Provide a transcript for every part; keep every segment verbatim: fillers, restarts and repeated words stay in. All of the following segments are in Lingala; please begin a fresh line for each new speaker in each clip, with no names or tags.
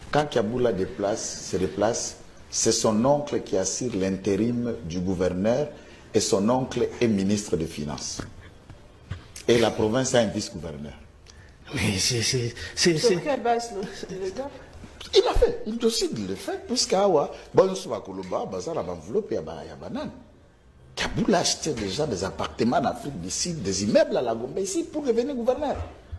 Quand Kaboula déplace, se déplace, c'est son oncle qui assure l'intérim du gouverneur et son oncle est ministre des Finances. Et la province a un vice-gouverneur.
Mais c'est... Sur
quelle base le gars?
Il a fait, il décide de le faire, puisqu'Awa, bon, sur la Koloba, Bazar a enveloppé à Banane. Kaboul a acheté déjà des appartements en Afrique du Sud, des immeubles à la Gombe ici pour devenir gouverneur.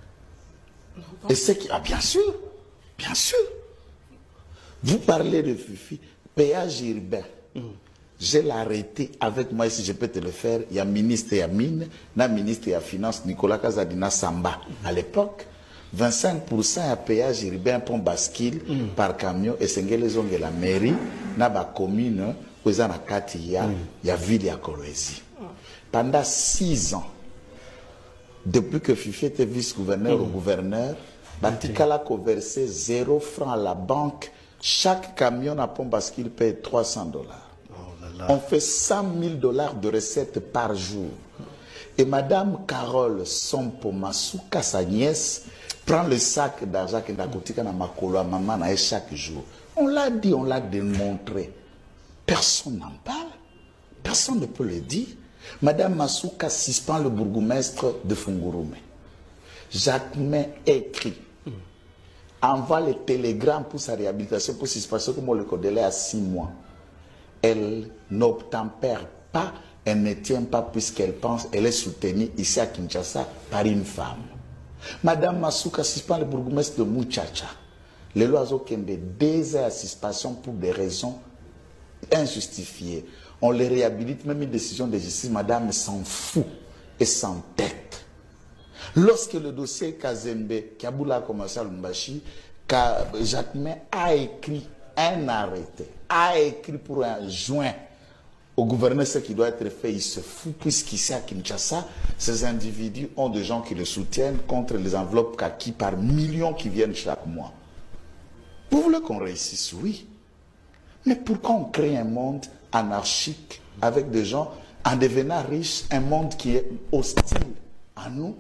Et c'est qui. Ah, bien sûr, bien sûr. Vous parlez de Fifi, péage urbain. Mm. Je l'ai arrêté avec moi, si je peux te le faire. Il y a ministre et Mine, il y a ministre et Finance, Nicolas Kazadina Samba. Mm. À l'époque, vingt-cinq pour cent à péage urbain pour bascule mm. par camion et c'est les ongles de la mairie, na ba commune, où il y a il y a ville à Kolwezi. Pendant six ans, depuis que Fifi était vice-gouverneur mm. ou gouverneur, Batikala a versé zéro franc à la banque. Chaque camion à pont bascule paye trois cents dollars. On fait cent mille dollars de recettes par jour. Et Madame Carole Sompo Masuka, sa nièce, prend le sac d'argent qui est à côté de Makolo à maman chaque jour. On l'a dit, on l'a démontré. Personne n'en parle. Personne ne peut le dire. Madame Masuka suspend le bourgmestre de Fungurume. Jacquemin écrit, envoie le télégramme pour sa réhabilitation, pour suspension, comme on le connaît à six mois. Elle n'obtempère pas, elle ne tient pas puisqu'elle pense, elle est soutenue ici à Kinshasa par une femme. Madame Masuka suspend le bourgmestre de Muchacha. Le loiseau Kende, deux heures à suspension pour des raisons injustifiées. On les réhabilite, même une décision de justice, madame s'en fout et s'entête. Lorsque le dossier Kazembe, Kaboula a commencé à Lumbashi, Jacquemin a écrit un arrêté, a écrit pour un joint au gouverneur ce qui doit être fait, il se fout, puisqu'ici à Kinshasa, ces individus ont des gens qui le soutiennent contre les enveloppes kaki par millions qui viennent chaque mois. Vous voulez qu'on réussisse? Oui. Mais pourquoi on crée un monde anarchique avec des gens en devenant riches, un monde qui est hostile à nous?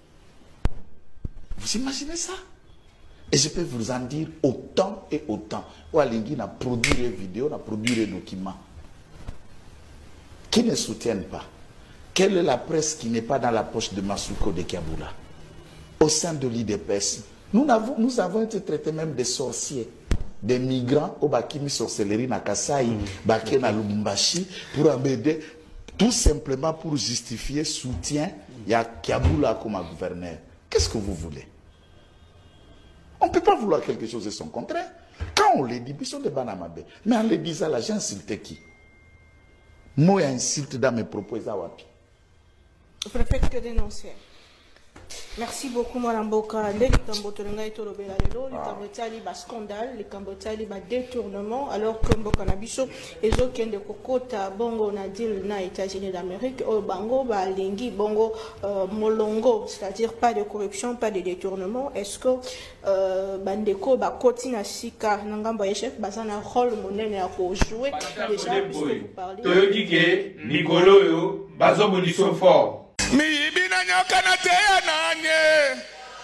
Vous imaginez ça? Et je peux vous en dire autant et autant. Oualingui a produit des vidéos, a produit des documents qui ne soutiennent pas. Quelle est la presse qui n'est pas dans la poche de Masuko de Kaboula? Au sein de l'I D P S, nous avons, nous avons été traités même des sorciers, des migrants au Bakimi sorcellerie na Kasai, mmh. Baké na Lubumbashi, pour embêter, tout simplement pour justifier soutien, il y a Kaboula comme gouverneur. Qu'est-ce que vous voulez? On ne peut pas vouloir quelque chose et son contraire. Quand on les dit, ils sont des banamabé. Mais en les disant là, j'ai insulté qui? Moi, insulte dans mes propos.
Le préfet que dénoncer. Merci beaucoup, Madame Boka. Les Cambotolanga et Tolobela, les Cambotali, bas scandale, les Cambotali, bas détournement, alors que Mboka Nabiso, et autres qui ont des Kokota, Bongo, Nadil, na États-Unis d'Amérique, au Bango, bah, Lingi, Bongo, euh, Molongo, c'est-à-dire pas de corruption, pas de détournement. Est-ce que, euh, Bandeko, bah, Kotina Sika, Nangamba Echef, bah, ça a un rôle monnaie à jouer. Déjà, puisque vous parlez.
Toyodike, Nicolo, yo, Bazo Boniso fort.
Mi ibina nyoka na teya nanye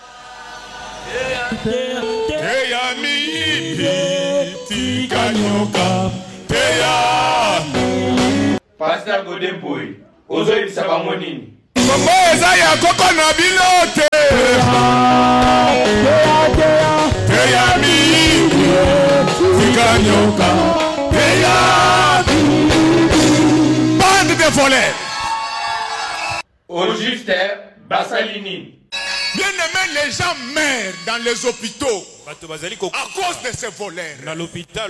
Teya mi ibi tika nyoka Teya
Pastor Godempoy, Ozo ibisaba monini
Kombo eza ya koko na bilote Teya mi ibi tika nyoka Teya Bande de voleurs.
Au juste, Bassalini.
Bien aimé, les gens meurent dans les hôpitaux à cause de ces voleurs.
Dans l'hôpital,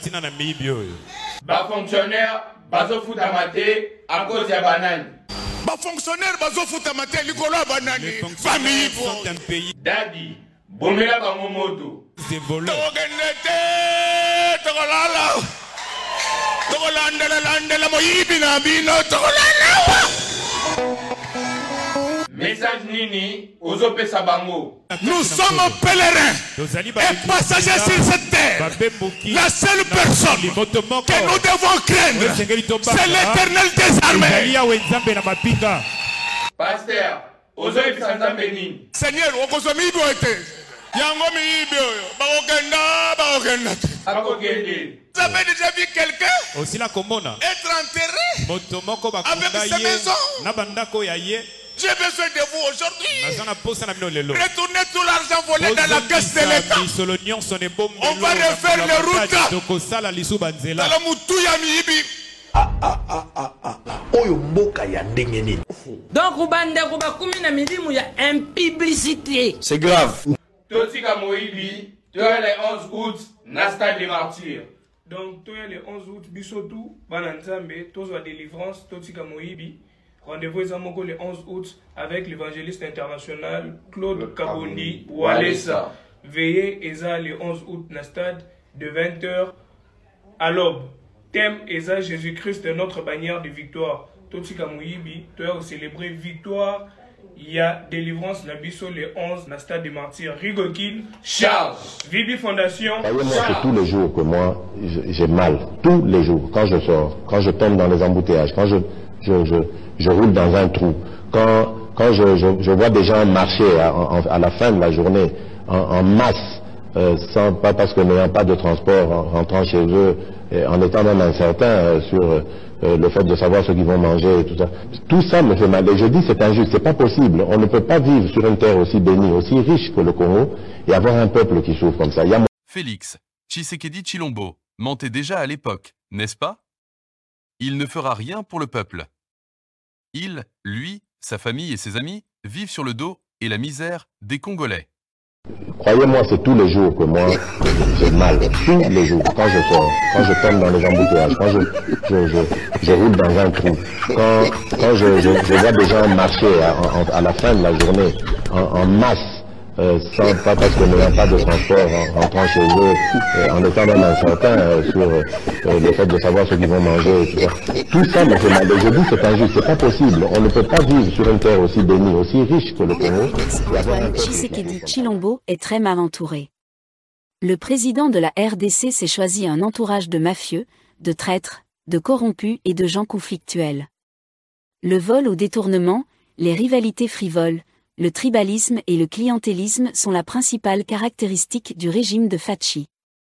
Bas fonctionnaire, bazo foutamate à cause de banane.
Bas fonctionnaire, bazo foutamate, Nicolas banane. Famille
sont un pays.
Daddy, bomela bangomoto.
Des voleurs.
Togenete, togolala. Togolandela landela moyibi na bino togolala.
Message Nini, Ozope Sabango.
Nous sommes pèlerins et passagers sur cette terre. La seule personne que nous devons craindre, c'est l'Éternel des armées.
Pasteur, Ozope Sanzambeni.
Seigneur, on consomme ibo été. Yango mi ibio, ba okenda, ba Vous avez déjà vu quelqu'un
Osila komona.
être enterré
Motomoko
avec
bakunda
ses
ye.
maisons?
Nabandako ya ye.
J'ai besoin de vous aujourd'hui.
Nazana posa na bino lelo.
Retournez tout l'argent volé dans la caisse de l'État. On va refaire les routes. Dans le moutou ya miyibi.
Ah ah ah ah ah. Oyo mboka ya ndenge nini.
Donc ubande kuba kumi na milimu ya impiblicité.
C'est grave.
Totika Moïbi, tu as les onze août, Nasta des martyrs.
Donc tu as les onze août, Bisotou, Bananzambe, Tozo délivrance, Totika Moïbi. Rendez-vous Zamoko le onze août avec l'évangéliste international Claude Kabondi Walesa. Veillez Eza le onze août na stade de vingt heures à l'aube. Thème Eza Jésus-Christ notre bannière de victoire. Totika Moïbi, tu as célébré victoire. Il y a délivrance Nabiso le onze na stade des martyrs. Rigokin,
Charles.
Vibi Fondation.
Voyez-moi que tous les jours que moi j'ai mal, tous les jours, quand je sors, quand je tombe dans les embouteillages, quand je, je, je, je roule dans un trou, quand, quand je, je, je vois des gens marcher à, à, à la fin de la journée en, en masse, euh, sans, pas parce que n'ayant pas de transport, en rentrant chez eux, et en étant même incertain euh, sur euh, le fait de savoir ce qu'ils vont manger et tout ça. Tout ça me fait mal. Et je dis c'est injuste, c'est pas possible. On ne peut pas vivre sur une terre aussi bénie, aussi riche que le Congo et avoir un peuple qui souffre comme ça. Il y a...
Félix Tshisekedi Tshilombo mentait déjà à l'époque, n'est-ce pas? Il ne fera rien pour le peuple. Il, lui, sa famille et ses amis vivent sur le dos et la misère des Congolais.
Croyez-moi, c'est tous les jours que moi j'ai mal, tous les jours, quand je sors, quand je tombe dans les embouteillages, quand je, je, je, je roule dans un trou, quand, quand je, je, je vois des gens marcher à, à, à la fin de la journée en, en masse, euh, sans, pas parce que n'ayant pas de transport, en rentrant chez eux, euh, en étant même incertain euh, sur euh, le fait de savoir ce qu'ils vont manger, et tout ça. Tout ça me fait mal. Et je dis c'est injuste, c'est pas possible. On ne peut pas vivre sur une terre aussi bénie, aussi riche que le Congo.
Antoine Tshisekedi Tshilombo est très mal entouré. Le président de la R D C s'est choisi un entourage de mafieux, de traîtres, de corrompus et de gens conflictuels. Le vol au détournement, les rivalités frivoles, le tribalisme et le clientélisme sont la principale caractéristique du régime de Fachi.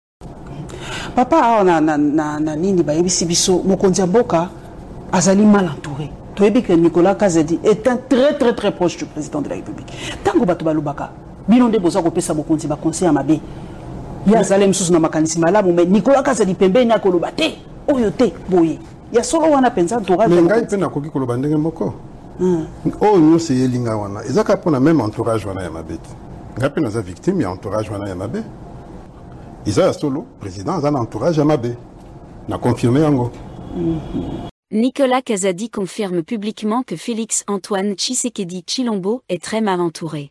Papa na na na na nini ba yebisi biso mokonzi mboka azali mal entouré. Toyebi que Nicolas Kazadi est un très très très proche du président de la République. Tango bato balubaka bino nde boza ko pesa mokonzi ba conseil mabe. Ya zalem susu na makanisi malamu mais Nicolas Kazadi pembeni akoloba te oyo te boye. Ya solo wana penza entourage.
Ngai pe na koki koloba ndenge moko. Oh nous c'est yelinga wana ezaka pona même entourage wana ya mabeti ngapi naza victime ya entourage wana ya mabe isa solo président za entourage ya mabe na confirmé yango.
Nicolas Kazadi confirme publiquement que Félix Antoine Tshisekedi Tshilombo est très mal entouré.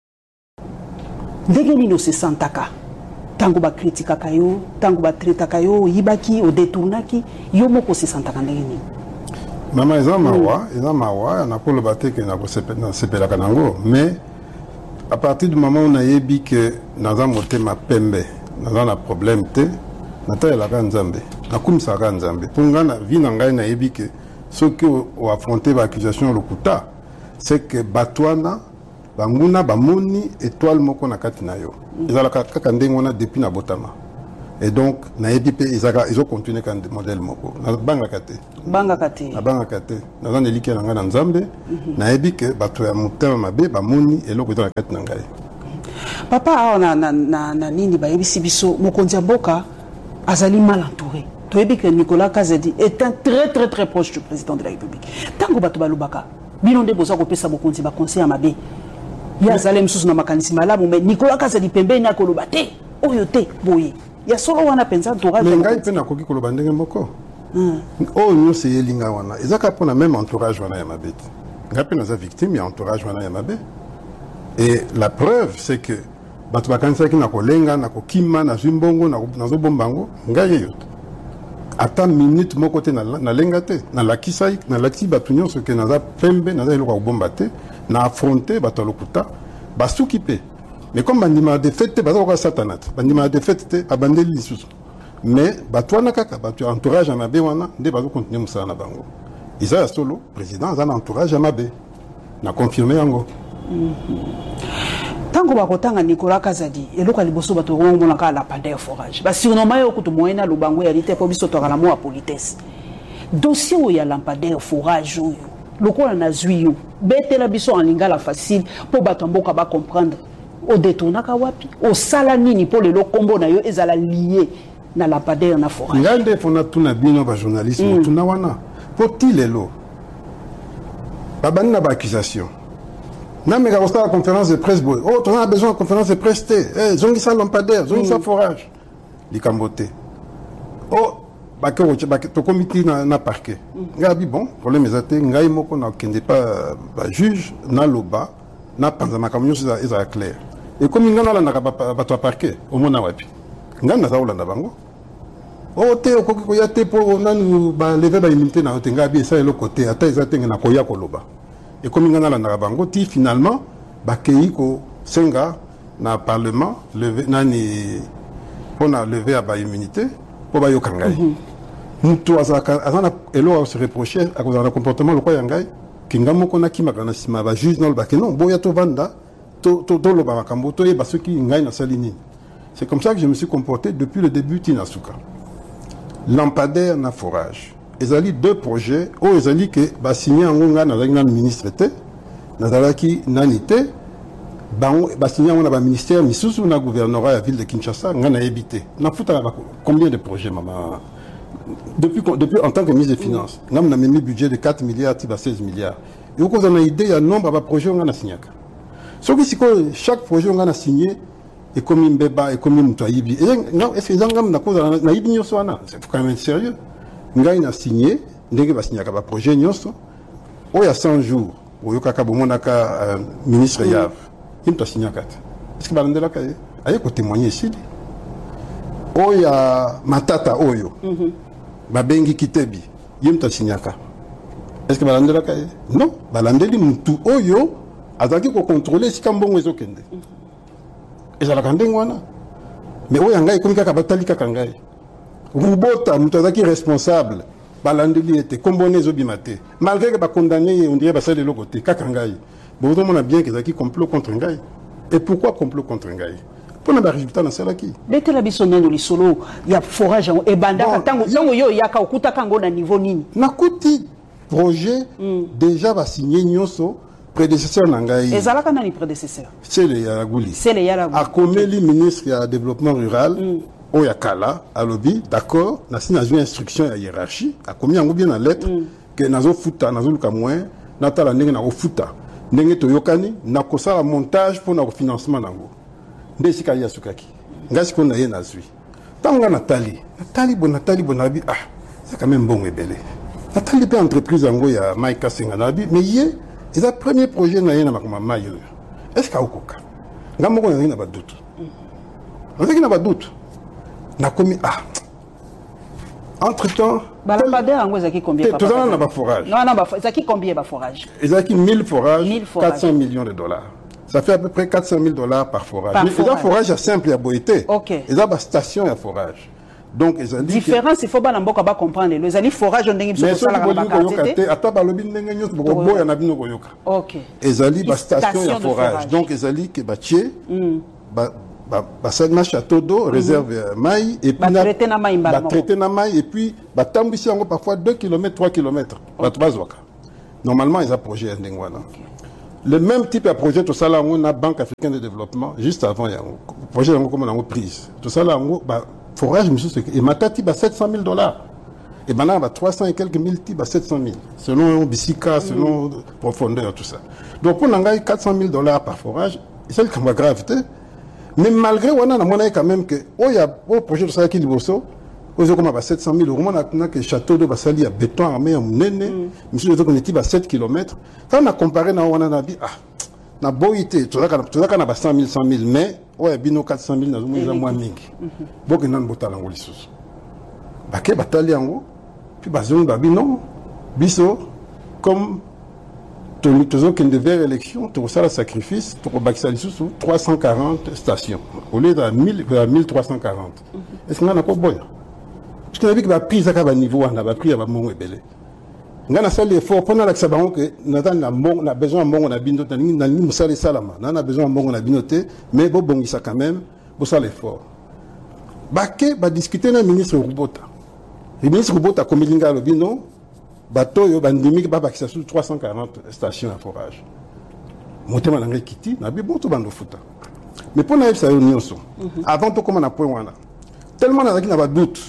Ndenge nino se santaka tango ba kritikaka yo tango ba traitaka yo yibaki o détournaki yo moko se santaka ndenge nini.
Mama eza mawa, eza mawa, na ko le baté que na ko sepela kanango, mais à partir du moment où on a yebi que naza motema pembe, naza na problème te, nata la kanzambe, na kumsa kanzambe. Ponga na vie na ngai na yebi que ce que o affronter ba accusation lokuta, c'est que batwana banguna bamoni étoile moko na kati na yo. Ezala kaka ndenge wana depuis na botama. Et donc, ils ont continué comme modèle moko. Na banga kate.
Banga kate.
Na banga kate. Na zan eliki na ngana nzambe. Na ebi ke bato ya mutema mabe ba moni eloko za kate na ngai.
Papa na na na na nini ba yebisi biso mokonzi mboka azali mal entouré. Toyebi que Nicolas Kazadi est un très très très proche du président de la République. Tango bato balubaka bino nde boza ko pesa mokonzi ba conseil mabe. Ya zalem susu na makanisi malamu mais Nicolas Kazadi pembeni akoloba te oyo te boye. Ya solo wana penza entourage.
Mais ngai pe na koki koloba ndenge moko. Oh nous c'est yelinga wana ezaka pona même entourage wana ya mabeti. Ngapi naza victime ya entourage wana ya mabe. Et la preuve c'est que bato bakanisa ki na kolenga na kokima na zimbongo na nazo bombango ngai yo. Ata minute moko te na na lenga te na lakisa na lati bato nyonso ke naza pembe naza eloko ko bomba te na affronter bato lokuta basuki pe. Mais comme bandima de fête, baza ko satanat. Bandima de fête abandeli lisusu. Mais batwana kaka batu entourage amabe wana nde bazo continuer musala na bango. Isa solo président za entourage amabe. Na confirmer yango.
tango bakotanga Nicolas Kazadi eloko liboso bato ngomona ka la pandeur forage ba surnommer okutu moyena lubango ya lite po biso to kala mo a politesse dossier o ya lampadaire forage oyo lokola na zuyo betela biso en lingala facile po bato mboka ba comprendre o détournaka wapi o sala nini po le lokombo na yo ezala lié na lampadaire na forage
ngande fona tuna bino ba journaliste mm. tuna wana poti lelo babani na ba accusation na me ga la conférence de presse boy oh tu as besoin de conférence de presse té eh zongi sa lampadaire zongi sa forage likambote oh ba ko ba to comité na na parquet ngabi bon problème ezate ngai moko na kende pas ba juge na loba na panza makamyo za eza clair et comme ngana la na ba to parquet au mona wapi ngana za ulanda bango oh te ko ko ya te po nanu ba lever ba immunité na te ngabi ça le côté ata ezate na ko ya ko loba et comme ngana la na bango ti finalement ba kei ko senga na parlement lever nani on a levé à ba immunité pour ba yo kangai mutu azaka azana elo se reprocher à cause de comportement le quoi yangai kinga moko na kimaka na sima ba juge non ba ke non boya to vanda to to to lo ba makambo to yeba soki ngai na salini. C'est comme ça que je me suis comporté depuis le début Tinasuka. Lampadaire na forage. Ezali deux projets o ezali que ba signé en ngonga na la ministre té na dalaki nanité ba ba signé on a ba ministère misusu na gouvernorat la ville de Kinshasa ngana habité. Na futa combien de projets maman depuis depuis en tant que ministre des finances ngam na même budget de quatre milliards à seize milliards. Et au cause on a idée il y a nombre de projets on a signé. Ce qui c'est chaque projet on a signé et comme une beba et comme une toyibi et non est-ce que ngam na cause na ibi nyoso wana c'est quand même sérieux. Ngai na signé ndenge ba signé ka ba projet nyoso o ya cent jours o yo kaka bomonaka ministre Yav il t'a signé kat est-ce que ba ndela ka aye ko témoigner ici o ya matata oyo ba bengi kitebi yim t'a signé ka est-ce que ba ndela ka non ba landeli mutu oyo azaki ko contrôler si kambongo ezokende ezala kandengo wana mais o ya ngai komika ka batali kaka ngai Rubota, Moutazaki responsable, Balandeli était comboné Zobimate. Malgré que ba condamné, on dirait que de l'autre côté, Kakangaï. Bon, on a bien qu'ils ont complot contre Ngaï. Et pourquoi complot contre Ngaï? Pour le résultat dans celle qui.
Bête la bisonne dans les solos, il y a forage et banda, tango, tango yo, yaka, okuta kango na niveau nini.
Nakuti projet déjà va signer Nyoso, prédécesseur Nangaï.
Et Zalaka n'a ni prédécesseur.
C'est le Yaragouli.
C'est le Yaragouli.
A Komeli, ministre du développement rural. Oyakala, à lobby, d'accord, n'a signé une instruction à hiérarchie, a commis un bien en lettre, que nazo futa, nazo luka moins, natala nenge na futa, nenge to yokani, na kosa la montage pour na financement nango. Ndesi ka yasukaki. Ngasi ko na ye nazui. Tanga Nathalie, Nathalie bon Nathalie bonabi, ah, c'est quand même bon et belé. Nathalie pe entreprise ango ya Maïka Senganabi, mais yé, c'est le premier projet na ye na makoma mayo. Est-ce ka okoka? Ngamoko na ba doute. On sait qu'il n'a pas de doute. N'a commis ah. Entre temps.
Lampadaire en Zaki combien?
Tout ça n'a pas forage.
Non non, Zaki combien pas forage?
Zaki mille forages, quatre cents millions de dollars. Ça fait à peu près quatre cent mille dollars par forage.
Par
mais
forage.
Les forages simple à boité.
Ok.
Ils ont une station à forage. Donc ils ont dit.
Différence, il faut pas n'importe quoi comprendre. Les ali forage on dingue sur ça la
carte. Ata balobi ndenge nyos bobo ya na bino koyoka.
Ok.
Ils ont une station à forage. Donc ils ont dit que batie ba ba ça château d'eau réserve maï et puis
ba traiter na maï
ba traiter na maï et puis ba tambisi yango parfois deux kilomètres trois kilomètres ba bazwaka. Normalement ils ont projet ndengwana. Le même type de projet tout ça là on a Banque africaine de développement juste avant il y a un projet yango comme on a prise. Tout ça là on ba forage monsieur et matati ba sept cent mille dollars. Et maintenant ba trois cents et quelques mille type ba sept cent mille selon Bissika selon profondeur tout ça. Donc pour nangai quatre cent mille dollars par forage, c'est le comme gravité. Mais malgré on a monnaie quand même que oh y a au projet de ça qui liboso aux comme à sept cent mille euros on a que château de Basali à béton armé en nene monsieur les autres on à sept kilomètres quand on a comparé na on a dit ah na boité tout ça tout ça na cent mille cent mille mais ouais bino quatre cent mille na moins moins mingi bok nan botala ngoli sus baké batali yango puis bazon babi non biso comme tous ceux qui devaient élection, tout ça le sacrifice pour Baxali sous trois cent quarante stations au lieu de mille trois cent quarante. Est-ce qu'on a quoi bon? Parce qu'on a vu que la prise à niveau on a pris à mon belé. ngana sali effort pendant la sabango que natana mbongo na besoin mbongo na bino tani na ni musale salama na besoin mbongo na bino te mais bo bongisa quand même bo sala effort baké ba discuter na ministre Rubota le ministre Rubota komilinga lo bino bato yo bandimi ba bakisa sur trois cent quarante stations à forage motema na kiti na bi bon to bando futa mais pour na ça yo nyonso avant to comment na point wana tellement na na ba doute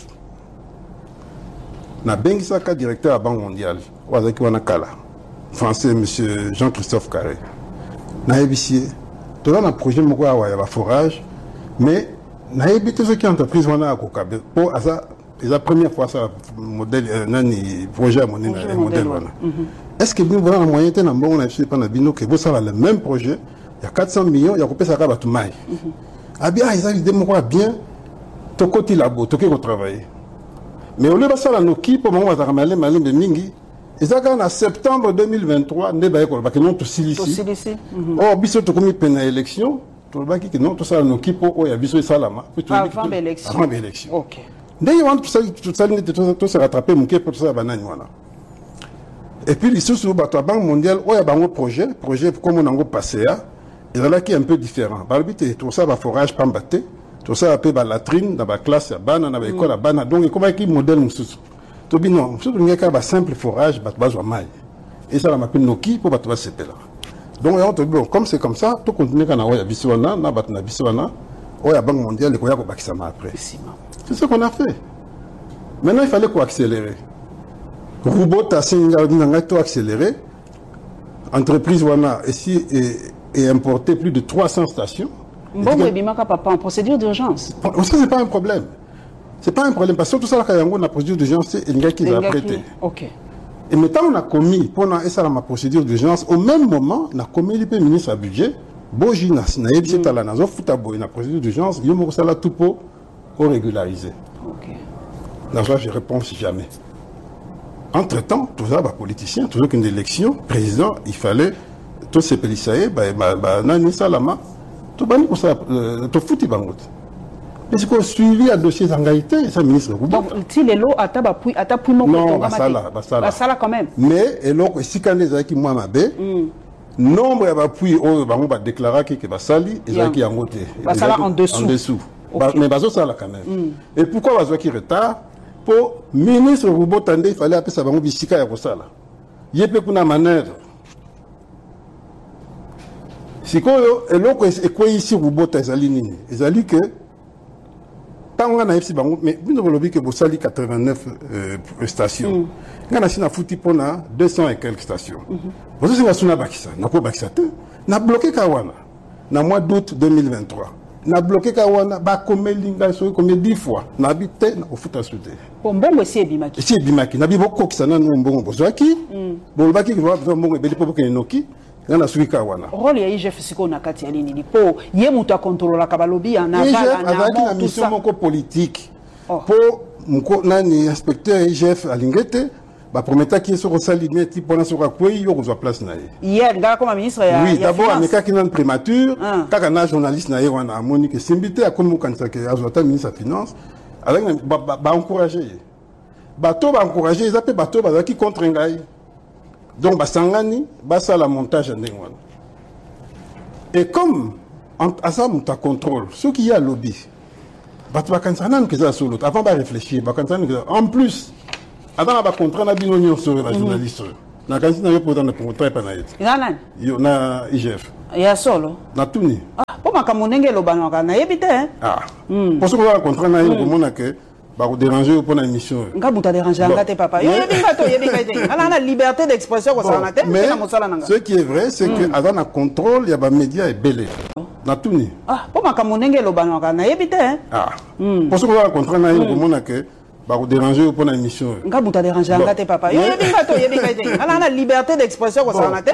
na bengisaka directeur à Banque mondiale wazaki wana kala français monsieur Jean-Christophe Carré na ebisie to na projet moko ya ya forage mais na ebité ce qui entreprise wana akokabe pour asa la première fois ça modèle nani projet mon modèle wana est-ce que nous voilà moyen de na mbongo na biso pana bino que vous ça le même projet il y a quatre cents millions il y a kopesa ka batu mai abia ils avaient des moko bien to côté labo to ko travailler mais au lieu de ça, nos équipes, pour moi, on va aller mingi. Ils ont en septembre deux mille vingt-trois, ne va pas que non tout ici. Oh, biso to comme peine élection, tout le baki que non tout ça nos équipes, oh, il y a biso salama.
Avant l'élection.
Avant l'élection.
OK.
D'ailleurs, tout ça, tout ça, tout se rattraper, mon pour ça banane voilà. Et puis les sous bateau la Banque mondiale, oh, il y a un projet, projet comme on a passé là, il y a là qui est un peu différent. Par le but, tout ça va forage pas battre. Tout ça appelle la latrine dans la classe, dans l'école, dans la donc comment est-ce modèle moussous tout bien non tout il y a un simple forage bat besoin maille et ça la m'appelle Noki pour battre ce là donc on te bon comme c'est comme ça tout continue quand on a bisouana na bat na bisouana on a Banque mondiale ko ya ko bakisa ma après c'est ce qu'on a fait maintenant il fallait quoi accélérer robot à singa n'a tout accélérer entreprise wana ici et importer plus de trois cents stations.
Bon, mais bimaka papa en procédure d'urgence.
Ça c'est pas un problème. C'est pas un problème parce que tout ça là quand on a procédure d'urgence c'est un gars qui l'a prêté.
OK.
Et maintenant on a commis pendant ça ma procédure d'urgence au même moment on a commis le ministre à budget boji na na yebisi tala na zo futa boy na procédure d'urgence yo mo sala tout pour régulariser.
OK.
Là je réponds si jamais. Entre-temps, tout ça bah politicien, toujours qu'une élection président, il fallait tous ces policiers bah bah nani salama tout bani pour ça tout fouti bangot. Mais c'est qu'on suivi un dossier d'engagité, ça ministre.
Donc, si les lots à tabac, à tabac,
non, bah ça là, bah ça là.
Bah ça là quand même.
Mais, et donc, si quand les qui moi m'abé, nombre à appui, on va déclarer que va sali, et ça qui en côté.
Bah ça là en dessous.
En dessous. Mais bah ça là quand même. Et pourquoi va qui retard? Pour ministre Roubaud Tandé, il fallait appeler ça, bah on bisika ya ça là. Yépe kuna manœuvre. Si quoi, et l'autre est quoi ici Roubaud Tazali nini? Ils ont dit que tant qu'on a eu mais nous avons dit que vous salez quatre-vingt-neuf stations. Nous avons foutu pour deux cents et quelques stations. Vous avez dit que Bakissa, nous avons Bakissa, nous avons bloqué Kawana, dans le mois d'août deux mille vingt-trois. Nous avons bloqué Kawana, combien dix fois. Nous avons habité au foot à sauter.
Bon, bon, c'est Bimaki.
C'est Bimaki. Nous avons beaucoup de gens qui ont bon besoin. Bon, Baki, nous avons bon besoin. Ngana suika wana
rôle ya I G F siko na kati ya nini ni po ye muta contrôle la kabalobi en aval
en amont tout ça moko politique po mko nani inspecteur I G F alingete ba prometa ki so sali meti pona so kwa yo ko place na ye
hier ngala comme ministre ya
oui d'abord ameka ki nan primature kaka na journaliste na ye wana amoni ke simbité a comme kanisa ke azota ministre de finance avec ba ba encourager ba to ba encourager ils appellent ba to ba ki contre ngai. Donc, Basangani, Bassa la montage en Dengwan. Et comme, à ça, on contrôle, ce qui y a lobby, Batouakansanan, que ça, solo, avant de réfléchir, en plus, avant de contrat, on a bien union sur la journaliste. On a quand même pour dans le contrat, il y a I G F.
Il y a solo.
Na tuni.
Ah, pour ma camonenge, le banon, on a évité.
Ah. Pour ce qu'on a contrat, on a eu le que. Bah, vous dérangez pour la mission.
Nga buta déranger ngate papa. Yo yebinga to yebinga te. Ala na liberté d'expression ko ça na te.
Mais ce qui est vrai c'est que avant un contrôle, il y a ba médias et belé. Na tuni.
Ah, pour ma kamonenge lo bano ka na yebite.
Ah. Pour ce qu'on a contrat na yo komona que bah vous dérangez pour la mission.
Nga buta déranger ngate papa. Yo yebinga to yebinga te. Ala na liberté d'expression ko ça na te.